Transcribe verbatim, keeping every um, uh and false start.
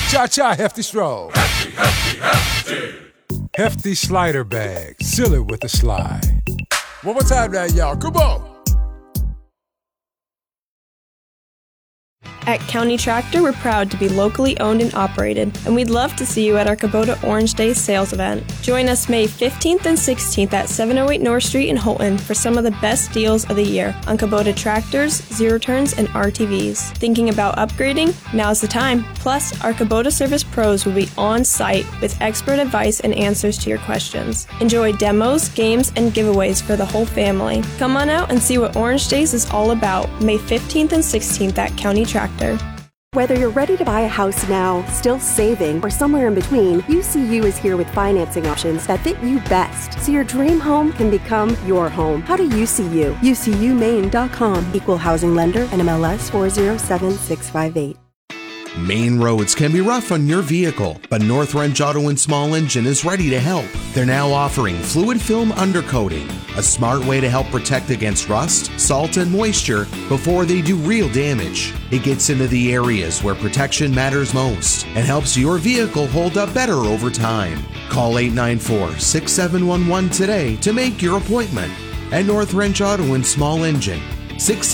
Cha-cha, Hefty Stroll. Hefty, hefty, hefty. Hefty slider bag. Seal it with a slide. One more time now, y'all. Come on. At County Tractor, we're proud to be locally owned and operated, and we'd love to see you at our Kubota Orange Day sales event. Join us May fifteenth and sixteenth at seven oh eight North Street in Holton for some of the best deals of the year on Kubota tractors, zero-turns, and R T Vs. Thinking about upgrading? Now's the time. Plus, our Kubota Service Pros will be on site with expert advice and answers to your questions. Enjoy demos, games, and giveaways for the whole family. Come on out and see what Orange Days is all about, May fifteenth and sixteenth at County Tractor. Whether you're ready to buy a house now, still saving, or somewhere in between, U C U is here with financing options that fit you best, so your dream home can become your home. How do U C U? U C U Maine dot com. Equal housing lender, N M L S four zero seven six five eight. Main roads can be rough on your vehicle, but North Wrench Auto and Small Engine is ready to help. They're now offering fluid film undercoating, a smart way to help protect against rust, salt, and moisture before they do real damage. It gets into the areas where protection matters most and helps your vehicle hold up better over time. Call eight nine four, six seven one one today to make your appointment. At North Wrench Auto and Small Engine, six